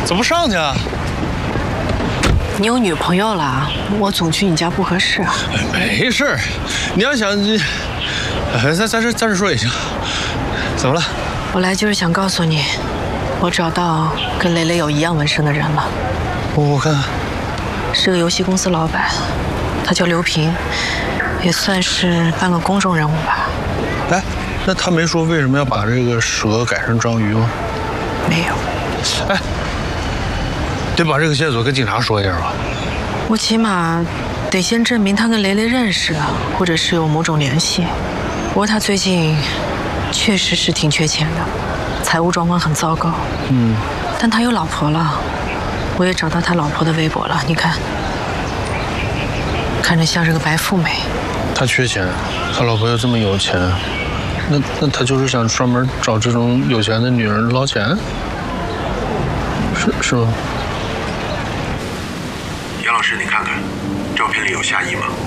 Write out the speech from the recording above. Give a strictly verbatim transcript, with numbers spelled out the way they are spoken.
怎么不上去啊？ 你有女朋友了，我总去你家不合适啊。 没事儿，你要想这，哎，咱咱这咱这说也行。怎么了？ 我来就是想告诉你，我找到跟蕾蕾有一样纹身的人了。 我我看看， 是个游戏公司老板，他叫刘平，也算是半个公众人物吧。 哎，那他没说为什么要把这个蛇改成章鱼吗？ 没有。 哎，得把这个线索跟警察说一下吧。 我起码得先证明他跟蕾蕾认识啊，或者是有某种联系。不过他最近确实是挺缺钱的，财务状况很糟糕。 嗯， 但他有老婆了，我也找到他老婆的微博了，你看，看着像是个白富美。 他缺钱，他老婆又这么有钱，那那他就是想专门找这种有钱的女人捞钱，是是吗？ 杨老师，你看看，照片里有夏意吗？